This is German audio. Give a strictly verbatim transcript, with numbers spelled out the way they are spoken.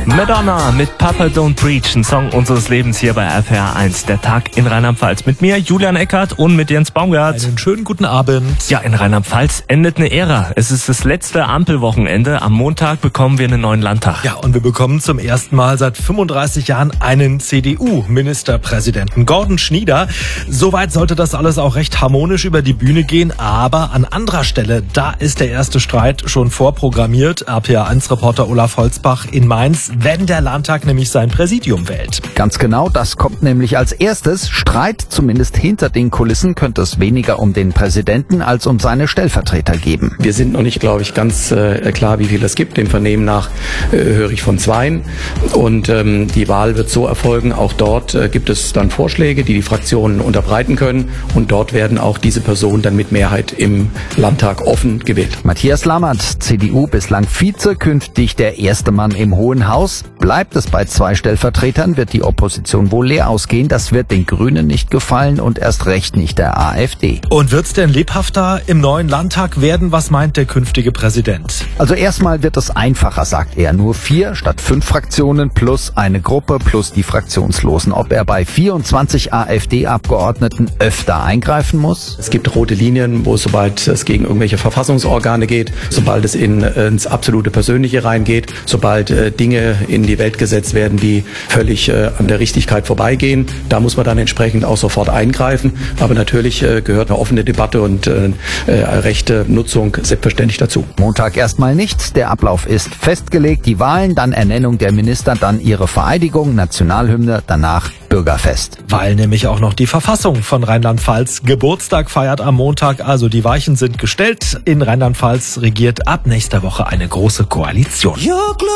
Madonna mit Papa Don't Preach, ein Song unseres Lebens hier bei R P R eins. Der Tag in Rheinland-Pfalz mit mir, Julian Eckert, und mit Jens Baumgart. Einen schönen guten Abend. Ja, in Rheinland-Pfalz endet eine Ära. Es ist das letzte Ampelwochenende. Am Montag bekommen wir einen neuen Landtag. Ja, und wir bekommen zum ersten Mal seit fünfunddreißig Jahren einen C D U-Ministerpräsidenten, Gordon Schnieder. Soweit sollte das alles auch recht harmonisch über die Bühne gehen, aber an anderer Stelle, da ist der erste Streit schon vorprogrammiert. R P R eins Reporter Olaf Holzbach in Mainz, wenn der Landtag nämlich sein Präsidium wählt. Ganz genau, das kommt nämlich als erstes. Streit, zumindest hinter den Kulissen, könnte es weniger um den Präsidenten als um seine Stellvertreter geben. Wir sind noch nicht, glaube ich, ganz äh, klar, wie viel es gibt. Dem Vernehmen nach äh, höre ich von zweien. Und ähm, die Wahl wird so erfolgen. Auch dort äh, gibt es dann Vorschläge, die die Fraktionen unterbreiten können. Und dort werden auch diese Personen dann mit Mehrheit im Landtag offen gewählt. Matthias Lammert, C D U bislang Vize, künftig der erste Mann im Hohen Haus. Bleibt es bei zwei Stellvertretern, wird die Opposition wohl leer ausgehen. Das wird den Grünen nicht gefallen und erst recht nicht der AfD. Und wird's denn lebhafter im neuen Landtag werden? Was meint der künftige Präsident? Also erstmal wird es einfacher, sagt er. Nur vier statt fünf Fraktionen plus eine Gruppe plus die Fraktionslosen. Ob er bei vierundzwanzig AfD-Abgeordneten öfter eingreifen muss? Es gibt rote Linien, wo sobald es gegen irgendwelche Verfassungsorgane geht, sobald es in, ins absolute Persönliche reingeht, sobald äh, Dinge in die Welt gesetzt werden, die völlig äh, an der Richtigkeit vorbeigehen, da muss man dann entsprechend auch sofort eingreifen. Aber natürlich äh, gehört eine offene Debatte und äh, äh, rechte Nutzung selbstverständlich dazu. Montag erstmal nicht. Der Ablauf ist festgelegt. Die Wahlen, dann Ernennung der Minister, dann ihre Vereidigung, Nationalhymne, danach Bürgerfest. Weil nämlich auch noch die Verfassung von Rheinland-Pfalz Geburtstag feiert am Montag. Also die Weichen sind gestellt. In Rheinland-Pfalz regiert ab nächster Woche eine große Koalition.